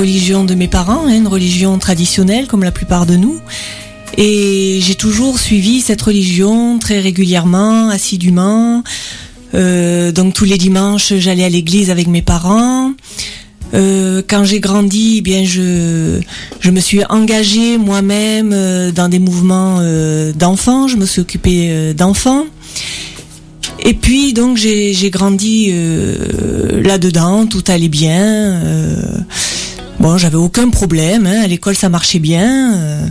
Religion de mes parents, une religion traditionnelle comme la plupart de nous. Et j'ai toujours suivi cette religion très régulièrement, assidûment. Donc tous les dimanches, j'allais à l'église avec mes parents. Quand j'ai grandi, eh bien je me suis engagée moi-même dans des mouvements d'enfants. Je me suis occupée d'enfants. Et puis donc j'ai grandi là-dedans, tout allait bien. Bon, j'avais aucun problème, à l'école ça marchait bien.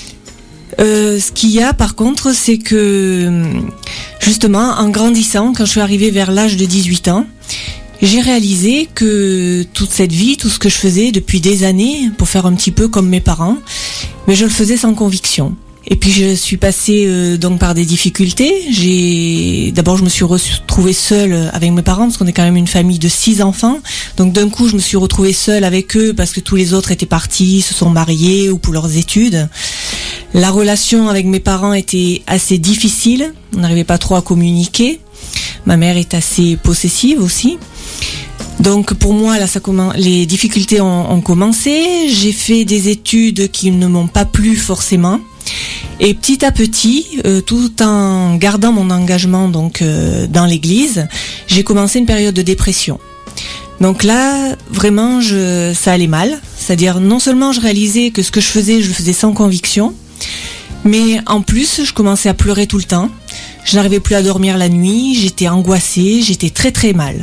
Ce qu'il y a par contre, c'est que justement en grandissant, quand je suis arrivée vers l'âge de 18 ans, j'ai réalisé que toute cette vie, tout ce que je faisais depuis des années, pour faire un petit peu comme mes parents, mais je le faisais sans conviction. Et puis je suis passée donc par des difficultés. D'abord je me suis retrouvée seule avec mes parents parce qu'on est quand même une famille de 6 enfants. Donc d'un coup je me suis retrouvée seule avec eux parce que tous les autres étaient partis, se sont mariés ou pour leurs études. La relation avec mes parents était assez difficile. On n'arrivait pas trop à communiquer. Ma mère est assez possessive aussi. Donc pour moi là les difficultés ont commencé. J'ai fait des études qui ne m'ont pas plu forcément. Et petit à petit, tout en gardant mon engagement donc dans l'église, j'ai commencé une période de dépression. Donc là, vraiment, ça allait mal. C'est-à-dire, non seulement je réalisais que ce que je le faisais sans conviction, mais en plus, je commençais à pleurer tout le temps. Je n'arrivais plus à dormir la nuit, j'étais angoissée, j'étais très très mal.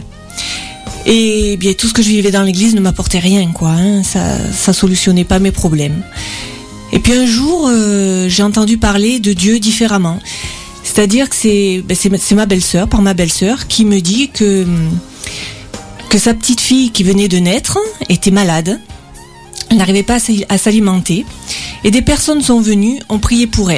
Et bien, tout ce que je vivais dans l'église ne m'apportait rien, quoi. Ça solutionnait pas mes problèmes. Et puis un jour, j'ai entendu parler de Dieu différemment. C'est-à-dire que c'est ma belle-sœur, par ma belle-sœur, qui me dit que sa petite fille qui venait de naître était malade. Elle n'arrivait pas à s'alimenter. Et des personnes sont venues, ont prié pour elle.